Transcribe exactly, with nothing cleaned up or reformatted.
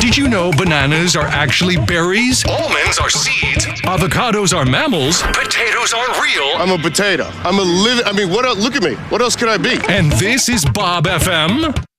Did you know bananas are actually berries? Almonds are seeds. Avocados are mammals. Potatoes are real. I'm a potato. I'm a living. I mean, what else? Look at me. What else could I be? And this is Bob F M.